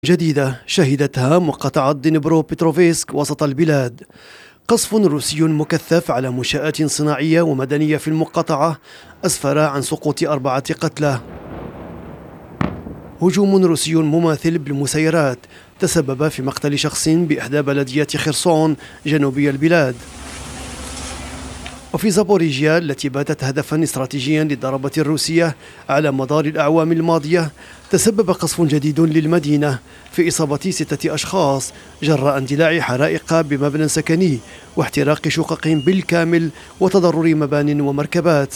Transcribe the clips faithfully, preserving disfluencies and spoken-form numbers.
جديدة شهدتها مقاطعة دنيبرو بتروفيسك وسط البلاد. قصف روسي مكثف على منشآت صناعية ومدنية في المقاطعة أسفر عن سقوط أربعة قتلى. هجوم روسي مماثل بالمسيرات تسبب في مقتل شخص بإحدى بلديات خرسون جنوبي البلاد. وفي زابوريجيا التي باتت هدفا استراتيجيا للضربة الروسية على مدار الأعوام الماضية، تسبب قصف جديد للمدينة في إصابة ستة أشخاص جراء اندلاع حرائق بمبنى سكني واحتراق شقق بالكامل وتضرر مبان ومركبات.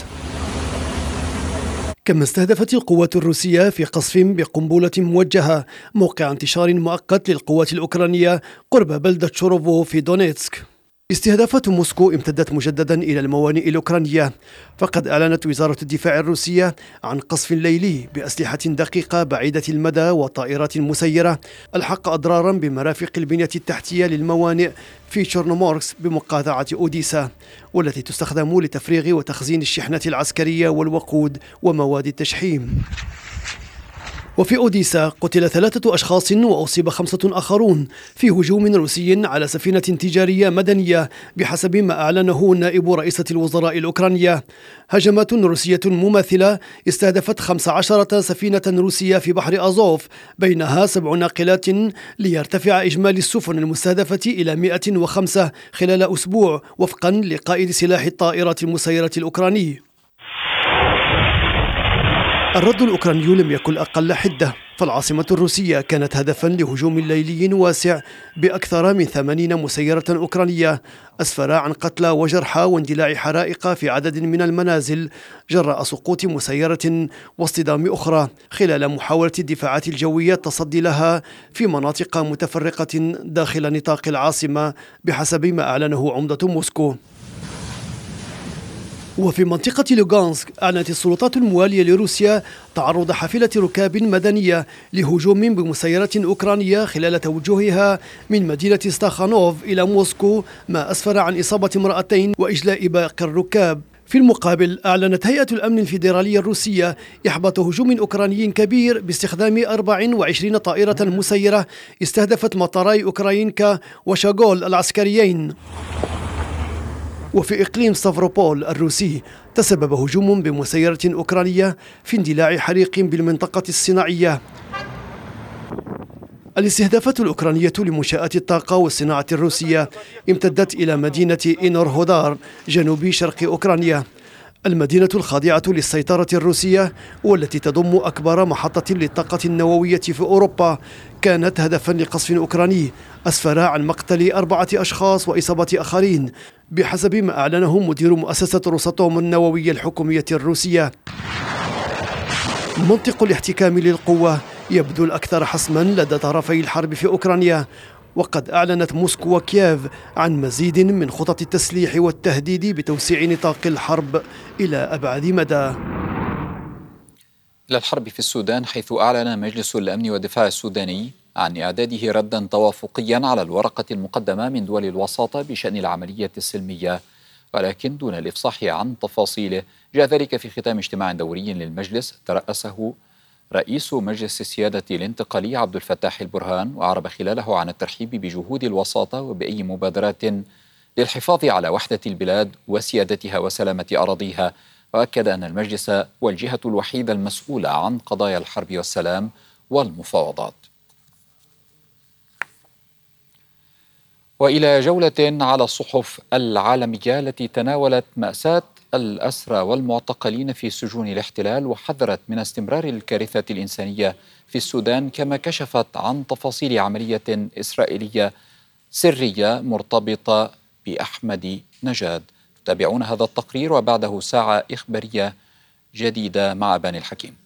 كما استهدفت القوات الروسية في قصف بقنبلة موجهة موقع انتشار مؤقت للقوات الأوكرانية قرب بلدة شوروفو في دونيتسك. استهدافات موسكو امتدت مجددا إلى الموانئ الأوكرانية، فقد أعلنت وزارة الدفاع الروسية عن قصف ليلي بأسلحة دقيقة بعيدة المدى وطائرات مسيرة ألحق أضرارا بمرافق البنية التحتية للموانئ في تشورنومورسك بمقاطعة أوديسا، والتي تستخدم لتفريغ وتخزين الشحنة العسكرية والوقود ومواد التشحيم. وفي أوديسا قتل ثلاثة أشخاص وأصيب خمسة آخرون في هجوم روسي على سفينة تجارية مدنية بحسب ما أعلنه نائب رئيسة الوزراء الأوكرانية. هجمات روسية مماثلة استهدفت خمس عشرة سفينة روسية في بحر أزوف، بينها سبع ناقلات، ليرتفع إجمالي السفن المستهدفة إلى مئة وخمسة خلال أسبوع، وفقا لقائد سلاح الطائرات المسيرة الأوكراني. الرد الأوكراني لم يكن أقل حدة، فالعاصمة الروسية كانت هدفا لهجوم ليلي واسع بأكثر من ثمانين مسيرة أوكرانية أسفر عن قتلى وجرحى واندلاع حرائق في عدد من المنازل جراء سقوط مسيرة واصطدام أخرى خلال محاولة الدفاعات الجوية التصدي لها في مناطق متفرقة داخل نطاق العاصمة بحسب ما أعلنه عمدة موسكو. وفي منطقة لوغانسك أعلنت السلطات الموالية لروسيا تعرض حافلة ركاب مدنية لهجوم بمسيرة أوكرانية خلال توجهها من مدينة ستاخانوف إلى موسكو، ما أسفر عن إصابة امرأتين وإجلاء باقي الركاب. في المقابل أعلنت هيئة الأمن الفيدرالية الروسية إحباط هجوم أوكراني كبير باستخدام أربع وعشرين طائرة مسيرة استهدفت مطاري أوكراينكا وشاغول العسكريين. وفي إقليم ستافروبول الروسي تسبب هجوم بمسيرة أوكرانية في اندلاع حريق بالمنطقة الصناعية. الاستهدافات الأوكرانية لمنشآت الطاقة والصناعة الروسية امتدت إلى مدينة إنورهودار جنوب شرق أوكرانيا، المدينة الخاضعة للسيطرة الروسية والتي تضم أكبر محطة للطاقة النووية في أوروبا. كانت هدفا لقصف أوكراني أسفر عن مقتل أربعة أشخاص وإصابة آخرين بحسب ما أعلنه مدير مؤسسة روساتوم النووية الحكومية الروسية. منطق الاحتكام للقوة يبدو الأكثر حسما لدى طرفي الحرب في أوكرانيا، وقد أعلنت موسكو وكييف عن مزيد من خطط التسليح والتهديد بتوسيع نطاق الحرب إلى أبعد مدى. إلى الحرب في السودان، حيث أعلن مجلس الأمن والدفاع السوداني عن إعداده ردا توافقيا على الورقة المقدمة من دول الوساطة بشأن العملية السلمية، ولكن دون الإفصاح عن تفاصيله. جاء ذلك في ختام اجتماع دوري للمجلس ترأسه رئيس مجلس السيادة الانتقالي عبد الفتاح البرهان، وأعرب خلاله عن الترحيب بجهود الوساطة وبأي مبادرات للحفاظ على وحدة البلاد وسيادتها وسلامة أراضيها، وأكد أن المجلس هو الجهة الوحيدة المسؤولة عن قضايا الحرب والسلام والمفاوضات. وإلى جولة على الصحف العالمية التي تناولت مأساة الأسرى والمعتقلين في سجون الاحتلال، وحذرت من استمرار الكارثة الإنسانية في السودان، كما كشفت عن تفاصيل عملية إسرائيلية سرية مرتبطة بأحمد نجاد. تتابعون هذا التقرير وبعده ساعة إخبارية جديدة مع باني الحكيم.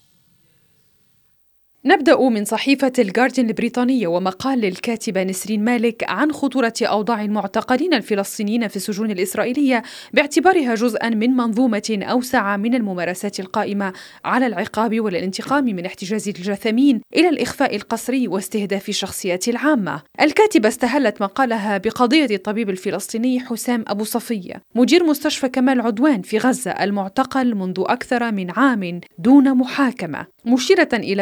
نبدأ من صحيفة الجارديان البريطانية ومقال للكاتبة نسرين مالك عن خطورة أوضاع المعتقلين الفلسطينيين في السجون الإسرائيلية باعتبارها جزءاً من منظومة أوسع من الممارسات القائمة على العقاب والانتقام من احتجاز الجثامين إلى الإخفاء القسري واستهداف الشخصيات العامة. الكاتبة استهلت مقالها بقضية الطبيب الفلسطيني حسام أبو صفية مدير مستشفى كمال عدوان في غزة المعتقل منذ أكثر من عام دون محاكمة، مشيرة إلى تعرض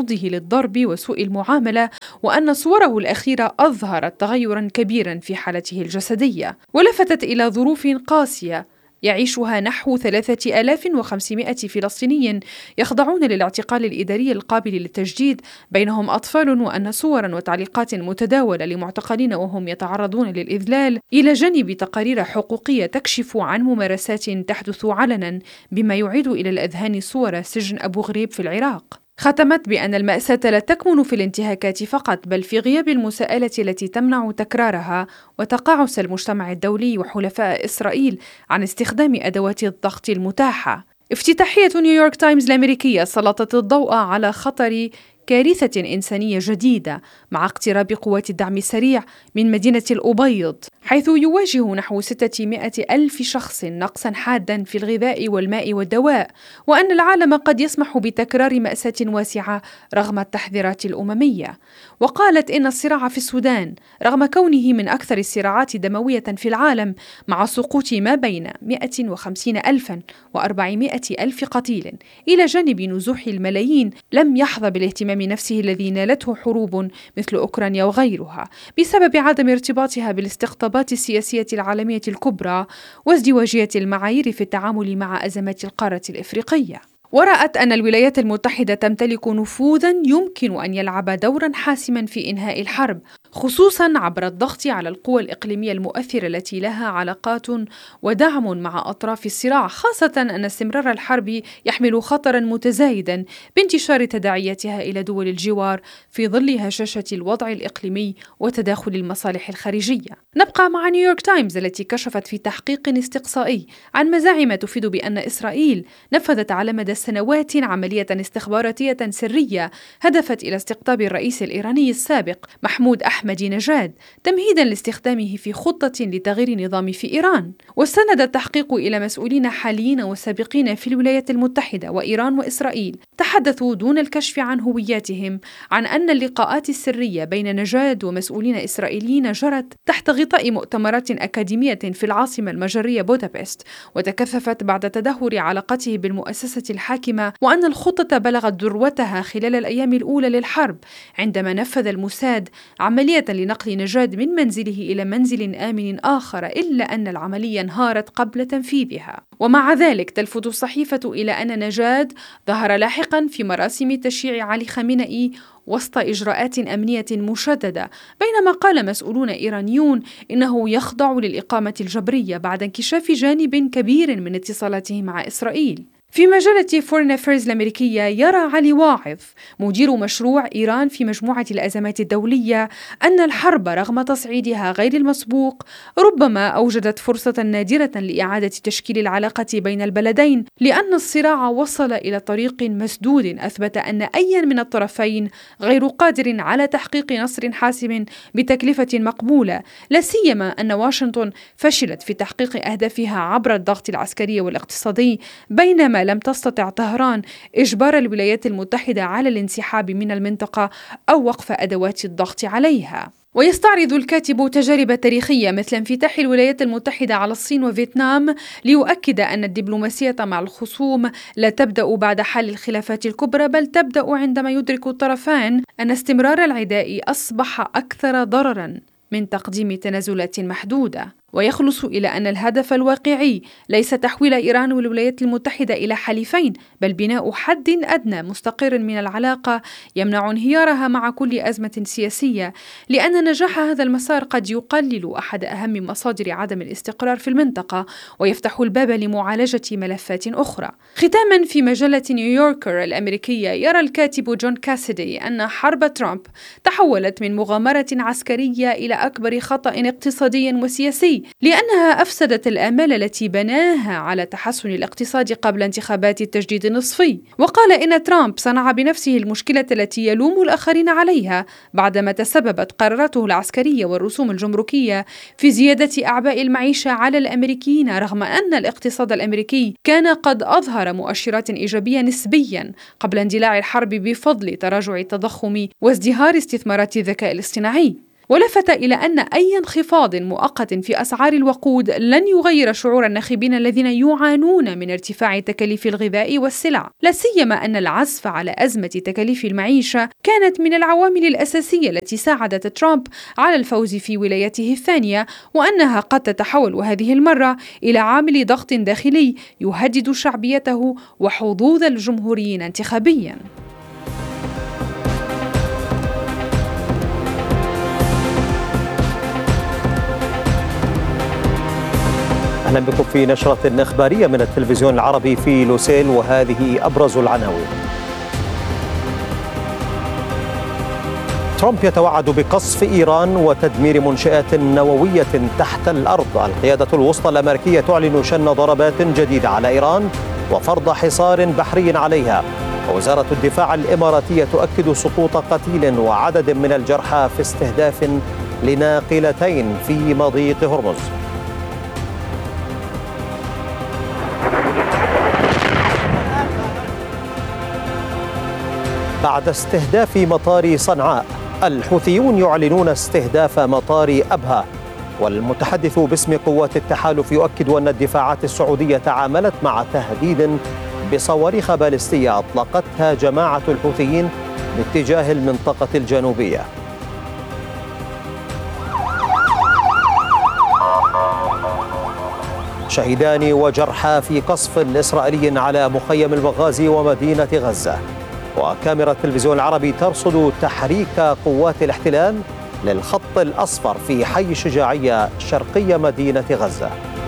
تعرضه للضرب وسوء المعاملة، وأن صوره الأخيرة أظهرت تغيراً كبيراً في حالته الجسدية، ولفتت إلى ظروف قاسية يعيشها نحو ثلاثة آلاف وخمسمائة فلسطيني يخضعون للاعتقال الإداري القابل للتجديد، بينهم أطفال، وأن صوراً وتعليقات متداولة لمعتقلين وهم يتعرضون للإذلال، إلى جانب تقارير حقوقية تكشف عن ممارسات تحدث علناً، بما يعيد إلى الأذهان صور سجن أبو غريب في العراق. ختمت بأن المأساة لا تكمن في الانتهاكات فقط، بل في غياب المساءلة التي تمنع تكرارها، وتقاعس المجتمع الدولي وحلفاء إسرائيل عن استخدام أدوات الضغط المتاحة. افتتاحية نيويورك تايمز الأمريكية سلطت الضوء على خطر كارثة إنسانية جديدة مع اقتراب قوات الدعم السريع من مدينة الأبيض، حيث يواجه نحو ستمائة ألف شخص نقصا حادا في الغذاء والماء والدواء، وأن العالم قد يسمح بتكرار مأساة واسعة رغم التحذيرات الأممية. وقالت إن الصراع في السودان رغم كونه من أكثر الصراعات دموية في العالم، مع سقوط ما بين مائة وخمسين ألفا وأربعمائة ألف قتيل إلى جانب نزوح الملايين، لم يحظى بالاهتمام نفسه الذي نالته حروب مثل أوكرانيا وغيرها، بسبب عدم ارتباطها بالاستقطابات السياسية العالمية الكبرى وازدواجية المعايير في التعامل مع أزمات القارة الإفريقية. ورأت أن الولايات المتحدة تمتلك نفوذا يمكن أن يلعب دورا حاسما في إنهاء الحرب، خصوصا عبر الضغط على القوى الإقليمية المؤثرة التي لها علاقات ودعم مع أطراف الصراع، خاصة أن استمرار الحرب يحمل خطرا متزايدا بانتشار تداعياتها إلى دول الجوار في ظل هشاشة الوضع الإقليمي وتداخل المصالح الخارجية. نبقى مع نيويورك تايمز التي كشفت في تحقيق استقصائي عن مزاعم تفيد بأن إسرائيل نفذت على مدى سنوات عملية استخباراتية سرية هدفت إلى استقطاب الرئيس الإيراني السابق محمود أحمدي نجاد تمهيدا لاستخدامه في خطة لتغيير النظام في إيران. واستند التحقيق إلى مسؤولين حاليين وسابقين في الولايات المتحدة وإيران وإسرائيل تحدثوا دون الكشف عن هوياتهم عن أن اللقاءات السرية بين نجاد ومسؤولين إسرائيليين جرت تحت غطاء مؤتمرات أكاديمية في العاصمة المجرية بودابست، وتكثفت بعد تدهور علاقته بالمؤسسة الحاكمة، وأن الخطة بلغت ذروتها خلال الأيام الأولى للحرب عندما نفذ الموساد عملية لنقل نجاد من منزله إلى منزل آمن آخر، إلا أن العملية انهارت قبل تنفيذها. ومع ذلك تلفت الصحيفة إلى أن نجاد ظهر لاحقا في مراسم تشييع علي خامنئي وسط إجراءات أمنية مشددة، بينما قال مسؤولون إيرانيون إنه يخضع للإقامة الجبرية بعد انكشاف جانب كبير من اتصالاته مع إسرائيل. في مجلة فورين أفيرز الأمريكية يرى علي واعظ مدير مشروع إيران في مجموعة الأزمات الدولية أن الحرب رغم تصعيدها غير المسبوق ربما أوجدت فرصة نادرة لإعادة تشكيل العلاقة بين البلدين، لأن الصراع وصل إلى طريق مسدود أثبت أن أي من الطرفين غير قادر على تحقيق نصر حاسم بتكلفة مقبولة، لا سيما أن واشنطن فشلت في تحقيق أهدافها عبر الضغط العسكري والاقتصادي، بينما لم تستطع طهران إجبار الولايات المتحدة على الانسحاب من المنطقة أو وقف أدوات الضغط عليها. ويستعرض الكاتب تجارب تاريخية مثل انفتاح الولايات المتحدة على الصين وفيتنام ليؤكد أن الدبلوماسية مع الخصوم لا تبدأ بعد حل الخلافات الكبرى، بل تبدأ عندما يدرك الطرفان أن استمرار العداء أصبح أكثر ضرراً من تقديم تنازلات محدودة. ويخلص إلى أن الهدف الواقعي ليس تحويل إيران والولايات المتحدة إلى حليفين، بل بناء حد أدنى مستقر من العلاقة يمنع انهيارها مع كل أزمة سياسية، لأن نجاح هذا المسار قد يقلل أحد أهم مصادر عدم الاستقرار في المنطقة ويفتح الباب لمعالجة ملفات أخرى. ختاما، في مجلة نيويوركر الأمريكية يرى الكاتب جون كاسيدي أن حرب ترامب تحولت من مغامرة عسكرية إلى أكبر خطأ اقتصادي وسياسي، لأنها أفسدت الآمال التي بناها على تحسن الاقتصاد قبل انتخابات التجديد النصفي. وقال إن ترامب صنع بنفسه المشكلة التي يلوم الآخرين عليها بعدما تسببت قراراته العسكرية والرسوم الجمركية في زيادة أعباء المعيشة على الأمريكيين، رغم أن الاقتصاد الأمريكي كان قد أظهر مؤشرات إيجابية نسبيا قبل اندلاع الحرب بفضل تراجع التضخم وازدهار استثمارات الذكاء الاصطناعي. ولفت إلى أن أي انخفاض مؤقت في أسعار الوقود لن يغير شعور الناخبين الذين يعانون من ارتفاع تكاليف الغذاء والسلع، لا سيما أن العزف على أزمة تكاليف المعيشة كانت من العوامل الأساسية التي ساعدت ترامب على الفوز في ولايته الثانية، وأنها قد تتحول هذه المرة إلى عامل ضغط داخلي يهدد شعبيته وحظوظ الجمهوريين انتخابيا. أهلا بكم في نشرة إخبارية من التلفزيون العربي في لوسيل، وهذه أبرز العناوين. ترامب يتوعد بقصف إيران وتدمير منشآت نووية تحت الأرض. القيادة الوسطى الأمريكية تعلن شن ضربات جديدة على إيران وفرض حصار بحري عليها. ووزارة الدفاع الإماراتية تؤكد سقوط قتيل وعدد من الجرحى في استهداف لناقلتين في مضيق هرمز. بعد استهداف مطار صنعاء، الحوثيون يعلنون استهداف مطار أبها. والمتحدث باسم قوات التحالف يؤكد أن الدفاعات السعودية تعاملت مع تهديد بصواريخ باليستية أطلقتها جماعة الحوثيين باتجاه المنطقة الجنوبية. شهيدان وجرحى في قصف إسرائيلي على مخيم المغازي ومدينة غزة. وكاميرا التلفزيون العربي ترصد تحريك قوات الاحتلال للخط الأصفر في حي الشجاعية شرقي مدينة غزة.